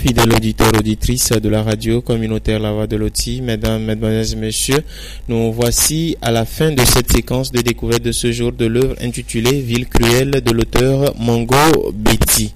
Fidèles auditeurs, auditrices de la radio communautaire La Voix de Loti, mesdames, mesdemoiselles et messieurs, nous voici à la fin de cette séquence de découverte de ce jour de l'œuvre intitulée Ville cruelle de l'auteur Mongo Betty.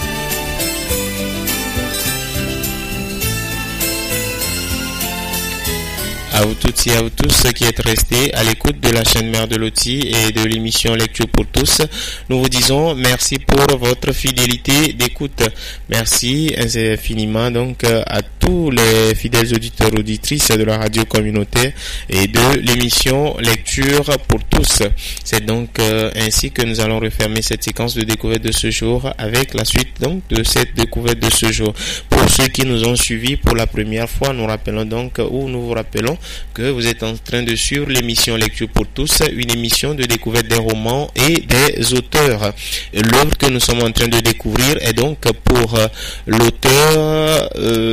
À vous toutes et à vous tous qui êtes restés à l'écoute de la chaîne Mère de Loti et de l'émission Lecture pour tous, nous vous disons merci pour votre fidélité d'écoute. Merci infiniment donc à tous les fidèles auditeurs auditrices de la radio communautaire et de l'émission Lecture pour tous. C'est donc ainsi que nous allons refermer cette séquence de découverte de ce jour avec la suite donc de cette découverte de ce jour. Pour ceux qui nous ont suivis pour la première fois, nous vous rappelons que vous êtes en train de suivre l'émission Lecture pour tous, une émission de découverte des romans et des auteurs. L'œuvre que nous sommes en train de découvrir est donc pour l'auteur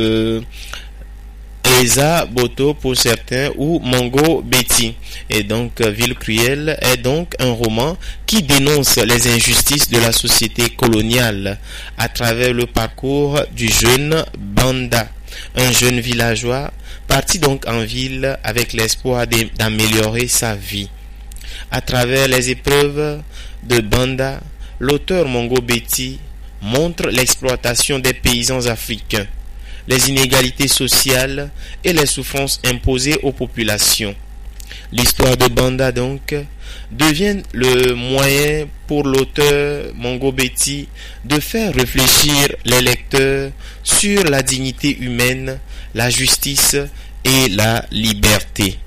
Eza Boto pour certains ou Mongo Betty. Et donc Ville cruelle est donc un roman qui dénonce les injustices de la société coloniale à travers le parcours du jeune Banda, un jeune villageois parti donc en ville avec l'espoir d'améliorer sa vie. À travers les épreuves de Banda, l'auteur Mongo Betty montre l'exploitation des paysans africains, les inégalités sociales et les souffrances imposées aux populations. L'histoire de Banda donc devient le moyen pour l'auteur Mongo Betty de faire réfléchir les lecteurs sur la dignité humaine, la justice et la liberté.